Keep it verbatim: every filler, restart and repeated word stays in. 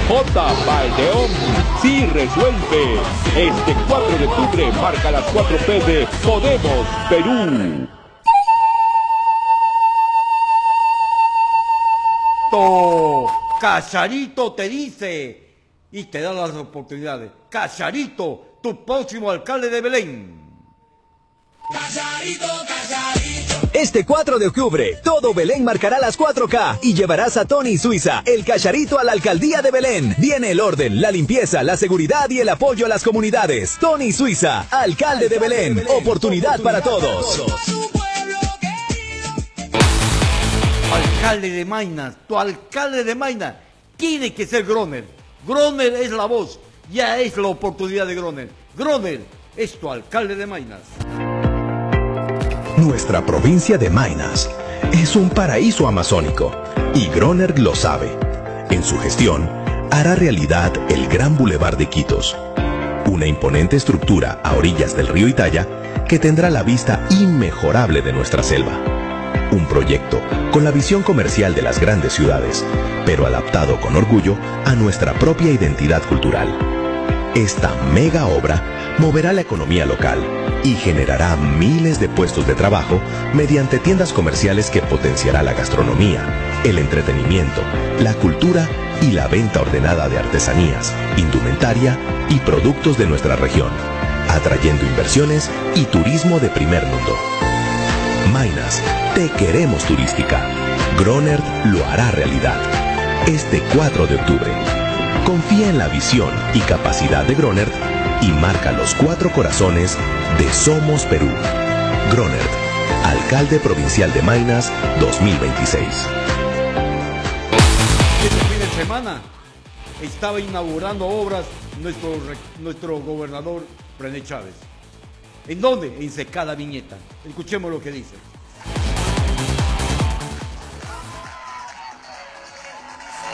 J. Valdeón sí resuelve. Este cuatro de octubre marca las cuatro P de Podemos Perú. Cacharito te dice y te da las oportunidades. Cacharito, tu próximo alcalde de Belén. Cacharito, Cacharito. Este cuatro de octubre, todo Belén marcará las cuatro K y llevarás a Tony Suiza, el Cacharito, a la alcaldía de Belén. Viene el orden, la limpieza, la seguridad y el apoyo a las comunidades. Tony Suiza, alcalde de Belén. Oportunidad para todos. Alcalde de Maynas, tu alcalde de Maynas tiene que ser Groner. Groner es la voz, ya es la oportunidad de Groner. Groner es tu alcalde de Maynas. Nuestra provincia de Maynas es un paraíso amazónico y Groner lo sabe. En su gestión, hará realidad el Gran Boulevard de Iquitos, una imponente estructura a orillas del río Italia que tendrá la vista inmejorable de nuestra selva. Un proyecto con la visión comercial de las grandes ciudades, pero adaptado con orgullo a nuestra propia identidad cultural. Esta mega obra moverá la economía local y generará miles de puestos de trabajo mediante tiendas comerciales que potenciará la gastronomía, el entretenimiento, la cultura y la venta ordenada de artesanías, indumentaria y productos de nuestra región, atrayendo inversiones y turismo de primer mundo. Maynas, te queremos turística. Groner lo hará realidad. Este cuatro de octubre. Confía en la visión y capacidad de Groner y marca los cuatro corazones de Somos Perú. Groner, alcalde provincial de Maynas dos mil veintiséis. Este fin de semana estaba inaugurando obras nuestro, nuestro gobernador René Chávez. ¿En dónde? En Secada Viñeta. Escuchemos lo que dice.